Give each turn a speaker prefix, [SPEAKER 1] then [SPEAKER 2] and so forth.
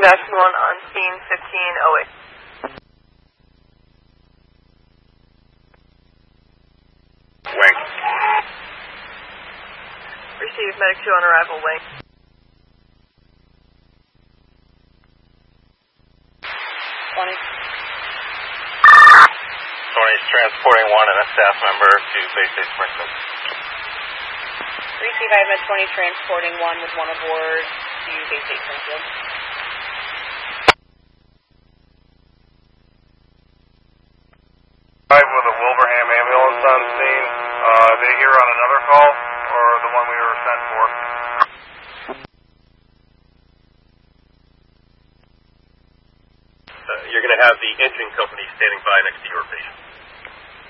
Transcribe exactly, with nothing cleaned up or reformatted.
[SPEAKER 1] dash one on scene fifteen oh eight.
[SPEAKER 2] Wing.
[SPEAKER 1] Receive medic two on arrival, wing.
[SPEAKER 3] twenty.
[SPEAKER 2] twenty is transporting one and a staff member to Base eight Springfield.
[SPEAKER 3] Receive, I have a twenty transporting one with one aboard to Base eight Springfield.
[SPEAKER 4] Five with a Wilbraham ambulance on scene. Uh, are they here on another call, or the one we were sent for?
[SPEAKER 2] Uh, you're going to have the engine company standing by next to your patient.